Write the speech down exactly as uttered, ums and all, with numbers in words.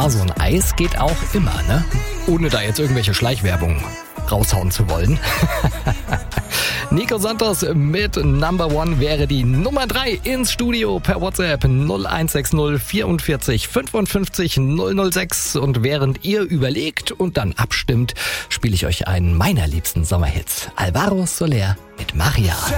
Ja, so ein Eis geht auch immer, ne? Ohne da jetzt irgendwelche Schleichwerbung raushauen zu wollen. Nico Santos mit Number One wäre die Nummer drei ins Studio per WhatsApp null eins sechs null vierundvierzig fünfundfünfzig null null sechs. Und während ihr überlegt und dann abstimmt, spiele ich euch einen meiner liebsten Sommerhits. Alvaro Soler mit Maria.